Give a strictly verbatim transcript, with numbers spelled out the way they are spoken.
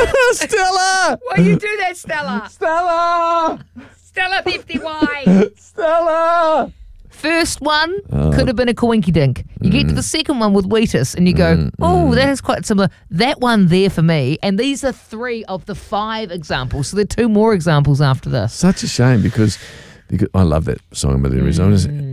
Stella! Why you do that, Stella? Stella! Stella fifty Y. Stella! First one could have been a coinky dink. You get to the second one with Wheatus and you go, oh, that is quite similar. That one there for me. And these are three of the five examples. So there are two more examples after this. Such a shame because because I love that song A Million Reasons.